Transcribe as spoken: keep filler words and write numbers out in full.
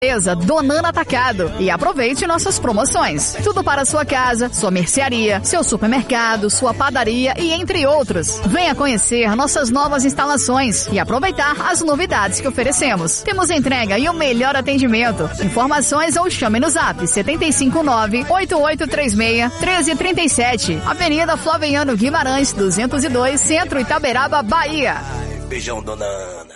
Donana Atacado e aproveite nossas promoções. Tudo para sua casa, sua mercearia, seu supermercado, sua padaria e entre outros. Venha conhecer nossas novas instalações e aproveitar as novidades que oferecemos. Temos entrega e o melhor atendimento. Informações ou chame no zap sete cinco nove, oito oito três seis, um três três sete. Avenida Flaviano Guimarães, duzentos e dois, Centro, Itaberaba, Bahia. Beijão, dona Ana.